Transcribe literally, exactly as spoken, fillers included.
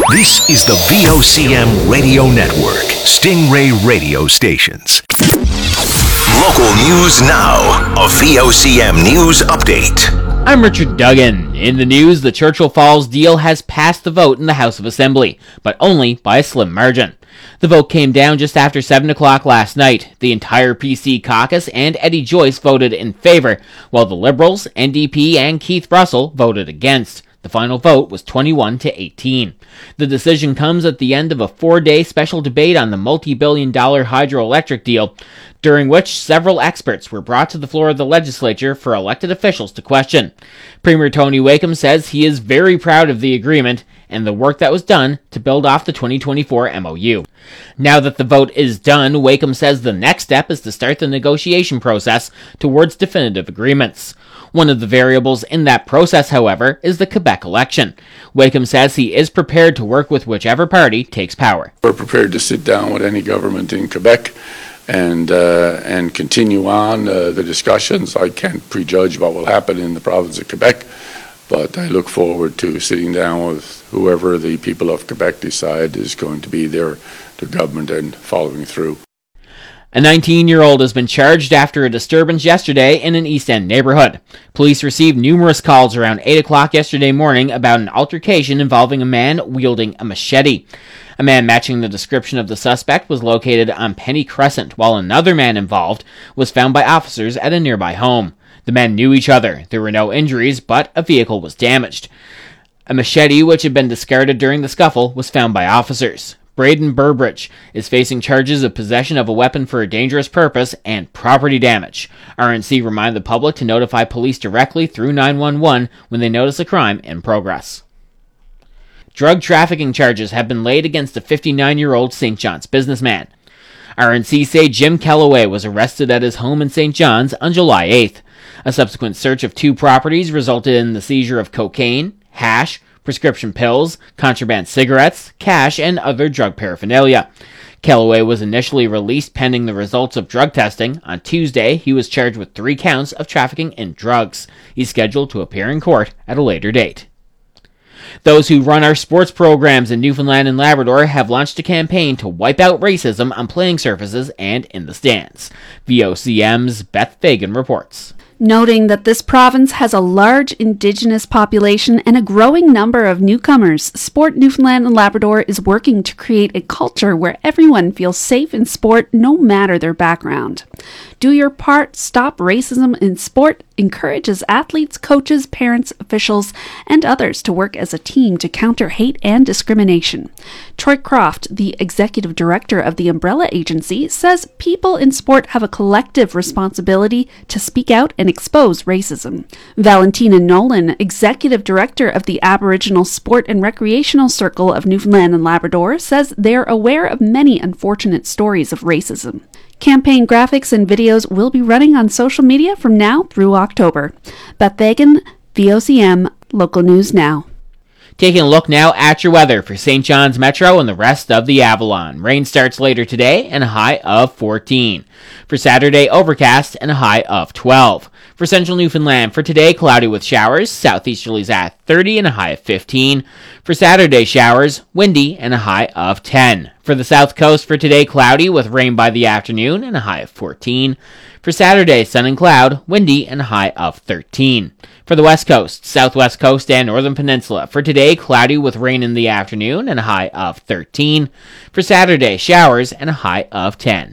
This is the V O C M Radio Network, Stingray Radio Stations. Local news now, a V O C M News Update. I'm Richard Duggan. In the news, the Churchill Falls deal has passed the vote in the House of Assembly, but only by a slim margin. The vote came down just after seven o'clock last night. The entire P C caucus and Eddie Joyce voted in favor, while the Liberals, N D P, and Keith Russell voted against. The final vote was twenty-one to eighteen. The decision comes at the end of a four-day special debate on the multi-billion dollar hydroelectric deal, during which several experts were brought to the floor of the legislature for elected officials to question. Premier Tony Wakeham says he is very proud of the agreement and the work that was done to build off the twenty twenty-four M O U. Now that the vote is done, Wakeham says the next step is to start the negotiation process towards definitive agreements. One of the variables in that process, however, is the Quebec election. Wakeham says he is prepared to work with whichever party takes power. We're prepared to sit down with any government in Quebec and uh, and continue on uh, the discussions. I can't prejudge what will happen in the province of Quebec, but I look forward to sitting down with whoever the people of Quebec decide is going to be their, their government and following through. A nineteen-year-old has been charged after a disturbance yesterday in an East End neighborhood. Police received numerous calls around eight o'clock yesterday morning about an altercation involving a man wielding a machete. A man matching the description of the suspect was located on Penny Crescent, while another man involved was found by officers at a nearby home. The men knew each other. There were no injuries, but a vehicle was damaged. A machete, which had been discarded during the scuffle, was found by officers. Braden Burbridge is facing charges of possession of a weapon for a dangerous purpose and property damage. R N C remind the public to notify police directly through nine one one when they notice a crime in progress. Drug trafficking charges have been laid against a fifty-nine-year-old Saint John's businessman. R N C say Jim Kellaway was arrested at his home in Saint John's on July eighth. A subsequent search of two properties resulted in the seizure of cocaine, hash, prescription pills, contraband cigarettes, cash, and other drug paraphernalia. Kellaway was initially released pending the results of drug testing. On Tuesday, he was charged with three counts of trafficking in drugs. He's scheduled to appear in court at a later date. Those who run our sports programs in Newfoundland and Labrador have launched a campaign to wipe out racism on playing surfaces and in the stands. V O C M's Beth Fagan reports. Noting that this province has a large Indigenous population and a growing number of newcomers, Sport Newfoundland and Labrador is working to create a culture where everyone feels safe in sport no matter their background. Do your part, stop racism in sport, encourages athletes, coaches, parents, officials, and others to work as a team to counter hate and discrimination. Troy Croft, the executive director of the Umbrella Agency, says people in sport have a collective responsibility to speak out and expose racism. Valentina Nolan, executive director of the Aboriginal Sport and Recreational Circle of Newfoundland and Labrador, says they're aware of many unfortunate stories of racism. Campaign graphics and videos will be running on social media from now through October. Beth Fagan, V O C M, Local News Now. Taking a look now at your weather for Saint John's Metro and the rest of the Avalon. Rain starts later today and a high of fourteen. For Saturday, overcast and a high of twelve. For Central Newfoundland, for today, cloudy with showers. Southeasterlies at thirty and a high of fifteen. For Saturday, showers, windy and a high of ten. For the South Coast, for today, cloudy with rain by the afternoon and a high of fourteen. For Saturday, sun and cloud, windy and a high of thirteen. For the West Coast, Southwest Coast, and Northern Peninsula, for today, cloudy with rain in the afternoon and a high of thirteen. For Saturday, showers and a high of ten.